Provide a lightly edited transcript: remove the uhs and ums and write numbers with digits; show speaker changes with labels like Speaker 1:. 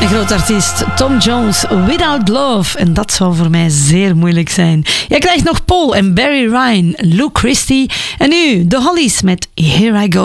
Speaker 1: Een groot artiest, Tom Jones, Without Love. En dat zou voor mij zeer moeilijk zijn. Je krijgt nog Paul en Barry Ryan, Lou Christie. En nu, de Hollies met Here I Go.